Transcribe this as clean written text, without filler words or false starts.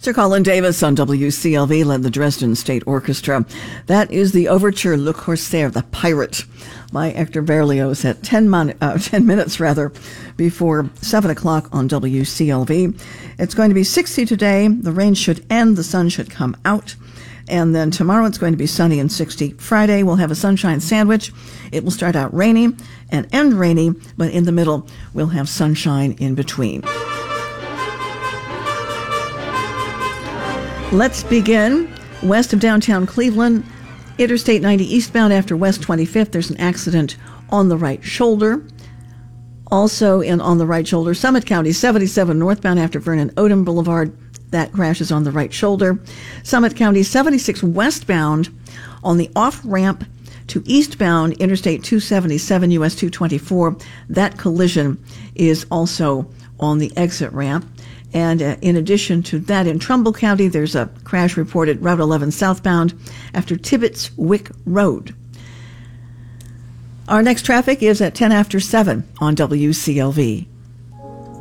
Sir Colin Davis on WCLV led the Dresden State Orchestra. That is the overture Le Corsaire, the Pirate, by Hector Berlioz at 10 minutes before 7 o'clock on WCLV. It's going to be 60 today. The rain should end. The sun should come out. And then tomorrow it's going to be sunny and 60. Friday we'll have a sunshine sandwich. It will start out rainy and end rainy, but in the middle we'll have sunshine in between. Let's begin west of downtown Cleveland. Interstate 90 eastbound after West 25th. There's an accident on the right shoulder. Also on the right shoulder, Summit County 77 northbound after Vernon Odom Boulevard. That crashes on the right shoulder. Summit County 76 westbound on the off-ramp to eastbound Interstate 277 US 224. That collision is also on the exit ramp. And in addition to that, in Trumbull County, there's a crash reported Route 11 southbound after Tibbetts Wick Road. Our next traffic is at 10 after 7 on WCLV.